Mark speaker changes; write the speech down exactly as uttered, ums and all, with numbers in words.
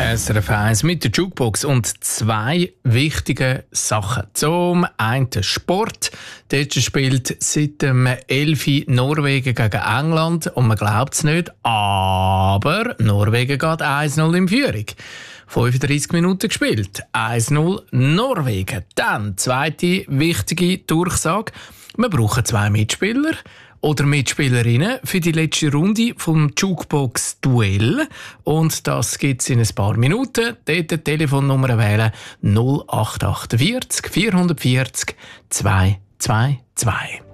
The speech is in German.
Speaker 1: S R F eins mit der Jukebox und zwei wichtige Sachen. Zum einen Sport. Dort spielt seit dem elf Norwegen gegen England und man glaubt es nicht, aber Norwegen geht eins null in Führung. fünfunddreissig Minuten gespielt. eins null Norwegen. Dann, zweite wichtige Durchsage. Wir brauchen zwei Mitspieler oder Mitspielerinnen für die letzte Runde vom Jukebox-Duell. Und das gibt es in ein paar Minuten. Dort die Telefonnummer wählen null acht acht vier vier vier null zwei zwei zwei.